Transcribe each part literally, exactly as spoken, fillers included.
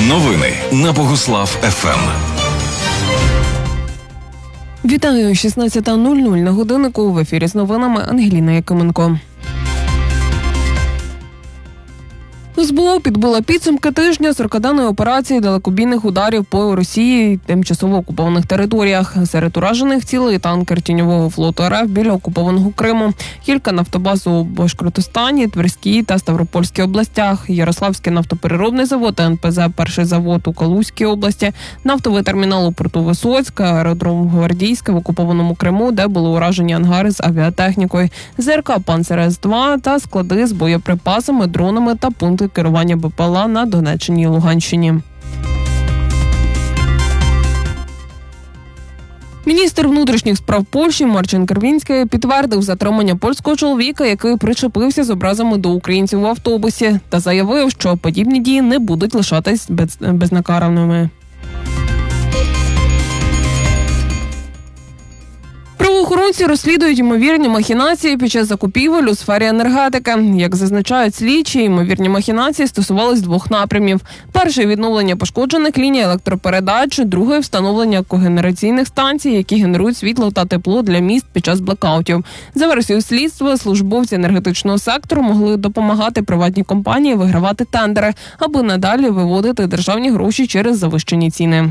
Новини на Богуслав еф ем. Вітаю, шістнадцята нуль нуль на годиннику, в ефірі з новинами Ангеліна Якименко. СБУ підбила підсумки тижня сорокаденної операції далекобійних ударів по Росії і тимчасово окупованих територіях. Серед уражених цілий танкер тіньового флоту РФ біля окупованого Криму, кілька нафтобаз у Башкортостані, Тверській та Ставропольській областях, Ярославський нафтопереробний завод, ен пе зе «Перший завод» у Калузькій області, нафтовий термінал у порту Висоцька, аеродром Гвардійське в окупованому Криму, де були уражені ангари з авіатехнікою, зе ер ка «Панцер ес два» та склади з боєприпасами, дронами та пункти керування бе пе ел а на Донеччині і Луганщині. Міністр внутрішніх справ Польщі Марчин Кервінський підтвердив затримання польського чоловіка, який причепився з образами до українців в автобусі, та заявив, що подібні дії не будуть лишатись без... безнакараними. Правоохоронці розслідують ймовірні махінації під час закупівель у сфері енергетики. Як зазначають слідчі, ймовірні махінації стосувались двох напрямів. Перший – відновлення пошкоджених ліній електропередач, другий – встановлення когенераційних станцій, які генерують світло та тепло для міст під час блекаутів. За версією слідства, службовці енергетичного сектору могли допомагати приватній компанії вигравати тендери, аби надалі виводити державні гроші через завищені ціни.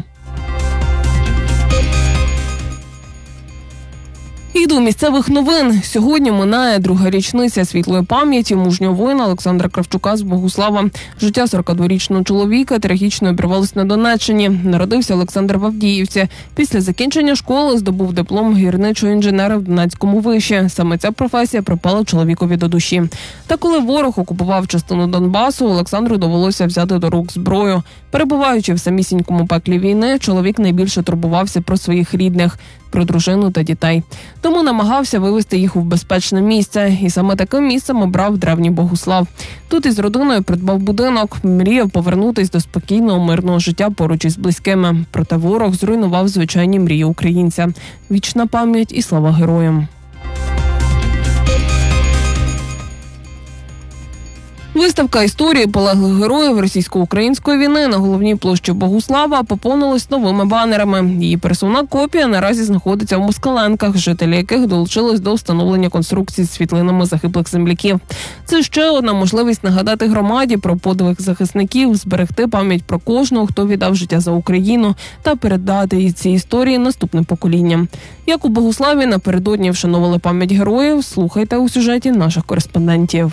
І до місцевих новин. Сьогодні минає друга річниця світлої пам'яті мужнього воїна Олександра Кравчука з Богуслава. Життя сорокадворічного чоловіка трагічно обірвалось на Донеччині. Народився Олександр в Авдіївці. Після закінчення школи здобув диплом гірничого інженера в Донецькому виші. Саме ця професія припала чоловікові до душі. Та коли ворог окупував частину Донбасу, Олександру довелося взяти до рук зброю. Перебуваючи в самісінькому пеклі війни, чоловік найбільше турбувався про своїх рідних, про дружину та дітей. Тому намагався вивезти їх у безпечне місце. І саме таким місцем обрав древній Богуслав. Тут із родиною придбав будинок, мріяв повернутись до спокійного, мирного життя поруч із близькими. Проте ворог зруйнував звичайні мрії українця. Вічна пам'ять і слава героям. Виставка історії полеглих героїв російсько-української війни на головній площі Богуслава поповнилась новими банерами. Її пересувна копія наразі знаходиться в Москаленках, жителі яких долучились до встановлення конструкцій з світлинами загиблих земляків. Це ще одна можливість нагадати громаді про подвиг захисників, зберегти пам'ять про кожного, хто віддав життя за Україну, та передати ці історії наступним поколінням. Як у Богуславі напередодні вшановували пам'ять героїв, слухайте у сюжеті наших кореспондентів.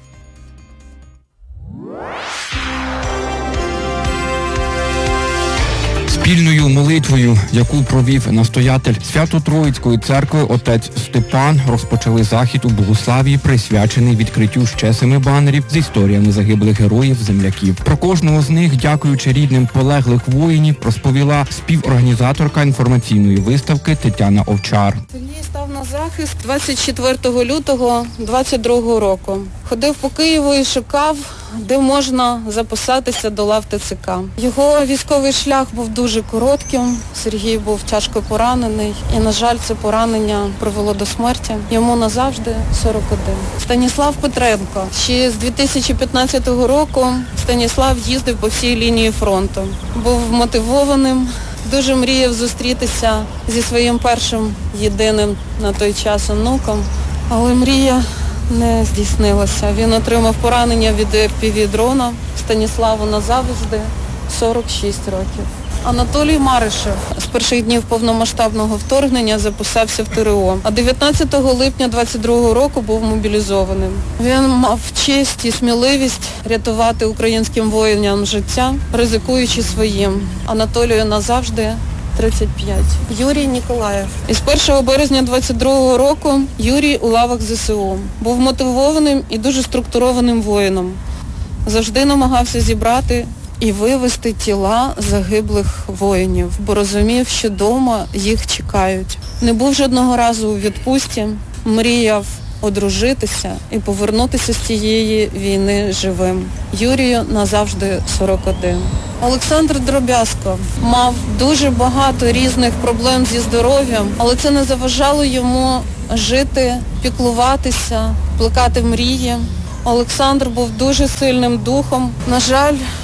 Спільною молитвою, яку провів настоятель Свято-Троїцької церкви отець Степан, розпочали захід у Богуславі, присвячений відкриттю ще семи банерів з історіями загиблих героїв-земляків. Про кожного з них, дякуючи рідним полеглих воїнів, розповіла співорганізаторка інформаційної виставки Тетяна Овчар. Сергій став на захист двадцять четвертого лютого двадцять другого року. Ходив по Києву і шукав, де можна записатися до лав те це ка. Його військовий шлях був дуже коротким. Сергій був тяжко поранений і, на жаль, це поранення привело до смерті. Йому назавжди сорок один. Станіслав Петренко. Ще з дві тисячі п'ятнадцятого року Станіслав їздив по всій лінії фронту. Був мотивованим, дуже мріяв зустрітися зі своїм першим єдиним на той час онуком, але мрія не здійснилося. Він отримав поранення від еф пі ві-дрона. Станіславу назавжди сорок шість років. Анатолій Маришев з перших днів повномасштабного вторгнення записався в те ер о, а дев'ятнадцятого липня двадцять другого року був мобілізованим. Він мав честь і сміливість рятувати українським воїнам життя, ризикуючи своїм. Анатолію назавжди тридцять п'ять. Юрій Ніколаєв. Із першого березня двадцять другого року Юрій у лавах зе се у. Був мотивованим і дуже структурованим воїном. Завжди намагався зібрати і вивезти тіла загиблих воїнів, бо розумів, що вдома їх чекають. Не був жодного разу у відпустці, мріяв одружитися і повернутися з цієї війни живим. Юрію назавжди сорок один. Олександр Дробязко мав дуже багато різних проблем зі здоров'ям, але це не заважало йому жити, піклуватися, плекати мрії. Олександр був дуже сильним духом. На жаль,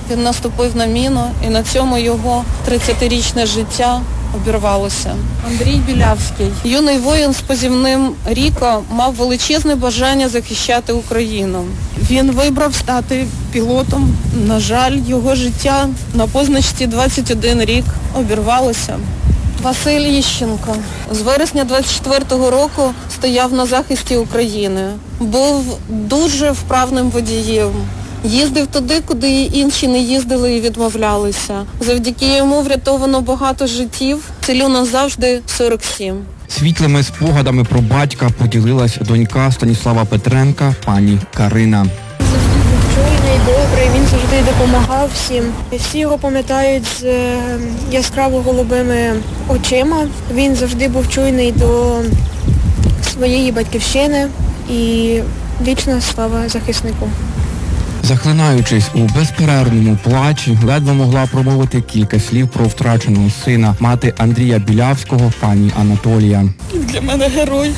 Він наступив на міну, і на цьому його тридцятирічне життя обірвалося. Андрій Білявський. Юний воїн з позивним Ріко мав величезне бажання захищати Україну. Він вибрав стати пілотом. На жаль, його життя на позначці двадцять один рік обірвалося. Василь Іщенко з вересня двадцять четвертого року стояв на захисті України. Був дуже вправним водієм. Їздив туди, куди інші не їздили і відмовлялися. Завдяки йому врятовано багато життів. Цілю назавжди сорок сім. Світлими спогадами про батька поділилась донька Станіслава Петренка, пані Карина. Завжди був чуйний, добрий, він завжди допомагав всім. Всі його пам'ятають з е, яскраво голубими очима. Він завжди був чуйний до своєї батьківщини і вічна слава захиснику. Захлинаючись у безперервному плачі, ледве могла промовити кілька слів про втраченого сина, мати Андрія Білявського, пані Анатолія. Для мене герой.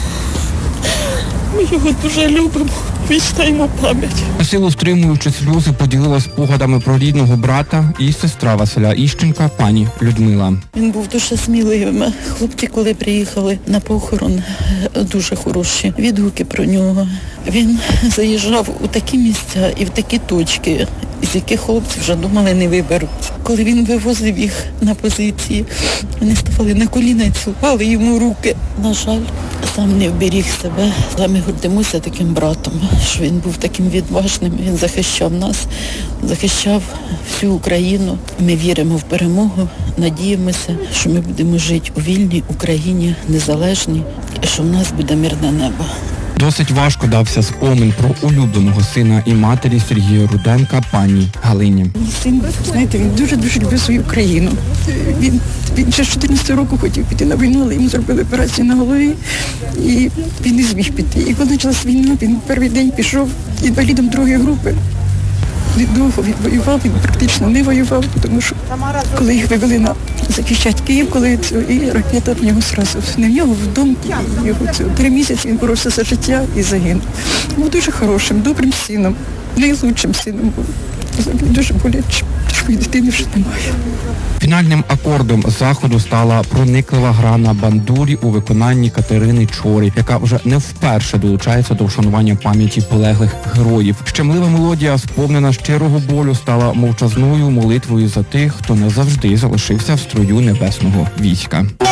Ми його дуже любимо. Вічна йому пам'ять. На силу стримуючи сльози, поділилась спогадами про рідного брата і сестра Василя Іщенка, пані Людмила. Він був дуже сміливим. Хлопці, коли приїхали на похорон, дуже хороші відгуки про нього. Він заїжджав у такі місця і в такі точки, з яких хлопці вже думали не виберуть. Коли він вивозив їх на позиції, вони ставали на коліна і цілували йому руки. На жаль, сам не вберіг себе. Але ми гордимося таким братом, що він був таким відважним, він захищав нас, захищав всю Україну. Ми віримо в перемогу, надіємося, що ми будемо жити у вільній Україні, незалежній, і що в нас буде мирне небо. Досить важко дався спомин про улюбленого сина і матері Сергія Руденка, пані Галині. Мій син, знаєте, він дуже-дуже любив свою країну. Він, він ще з чотирнадцятого року хотів піти на війну, але йому зробили операцію на голові, і він не зміг піти. І коли почалась війна, він перший день пішов інвалідом другої групи. Довго він воював, він практично не воював, тому що коли їх вивели на захищати Київ, коли це, і ракета в нього зразу, не в нього вдома, його це, три місяці він боровся за життя і загинув. Був дуже хорошим, добрим сином, найлучшим сином був. Дуже боляче, такої дитини вже немає. Фінальним акордом заходу стала прониклива гра на бандурі у виконанні Катерини Чорі, яка вже не вперше долучається до вшанування пам'яті полеглих героїв. Щемлива мелодія, сповнена щирого болю, стала мовчазною молитвою за тих, хто назавжди залишився в строю небесного війська.